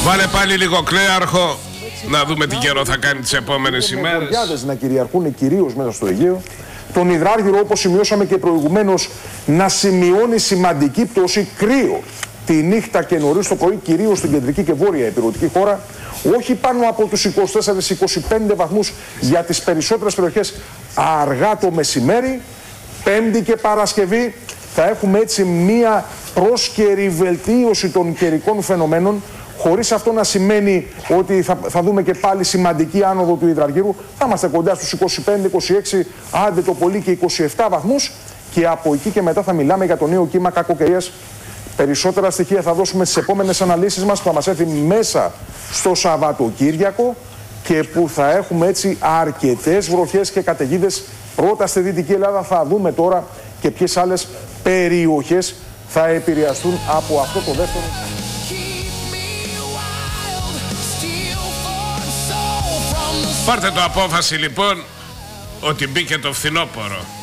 Βάλε πάλι λίγο κλέαρχο, να δούμε τι καιρό θα κάνει τις επόμενες ημέρες. Να κυριαρχούν κυρίως μέσα στο Αιγαίο. Τον υδράργυρο, όπως σημειώσαμε και προηγουμένως, να σημειώνει σημαντική πτώση, κρύο τη νύχτα και νωρίς το πρωί, κυρίως στην κεντρική και βόρεια ηπειρωτική χώρα. Όχι πάνω από τους 24-25 βαθμούς για τις περισσότερες περιοχές αργά το μεσημέρι. Πέμπτη και Παρασκευή θα έχουμε έτσι μία πρόσκαιρη βελτίωση των καιρικών φαινομένων, χωρίς αυτό να σημαίνει ότι θα δούμε και πάλι σημαντική άνοδο του υδραργύρου. Θα είμαστε κοντά στους 25-26, άντε το πολύ και 27 βαθμούς, και από εκεί και μετά θα μιλάμε για το νέο κύμα κακοκαιρίας. Περισσότερα στοιχεία θα δώσουμε στις επόμενες αναλύσεις μας, που θα μας έρθει μέσα στο Σαββατοκύριακο και που θα έχουμε έτσι αρκετές βροχές και καταιγίδες πρώτα στη Δυτική Ελλάδα. Θα δούμε τώρα και ποιες άλλες περιοχές θα επηρεαστούν από αυτό το δεύτερο. Πάρτε το απόφαση λοιπόν ότι μπήκε το φθινόπωρο.